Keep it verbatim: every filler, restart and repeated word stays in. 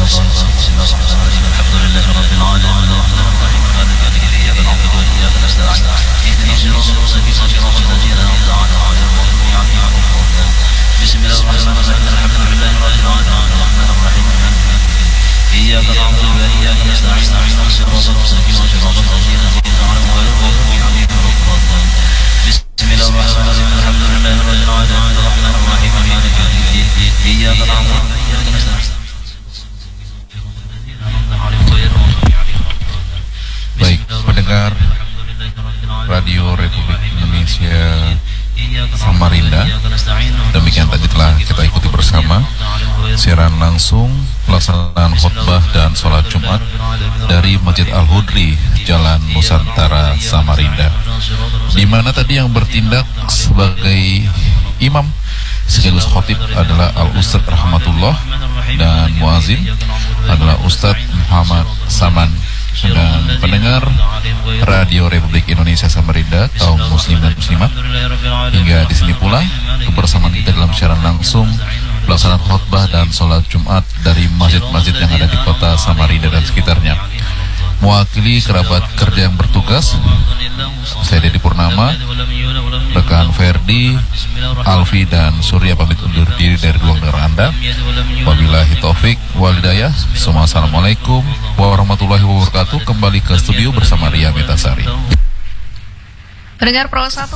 Baik, pendengar Radio Republik Indonesia Samarinda, demikian tadi telah kita ikuti bersama siaran langsung pelaksanaan khutbah dan sholat Jumat dari Masjid Al-Hudri, Jalan Nusantara, Samarinda, di mana tadi yang bertindak sebagai imam sekaligus khotib adalah Al-Ustadz Rahmatullah dan muazin adalah Ustadz Muhammad Saman. Dan pendengar Radio Republik Indonesia Samarinda, kaum muslim dan muslimat, hingga di sini pula kebersamaan kita dalam siaran langsung pelaksanaan khutbah dan sholat Jumat dari masjid-masjid yang ada di kota Samarinda dan sekitarnya. Mewakili kerabat kerja yang bertugas, saya Dedi Purnama, rekan Ferdi, Alfi dan Surya pamit undur diri dari ruang dengar Anda. Wabillahi taufik wal hidayah. Assalamualaikum warahmatullahi wabarakatuh. Kembali ke studio bersama Ria Metasari. Pendengar Pro satu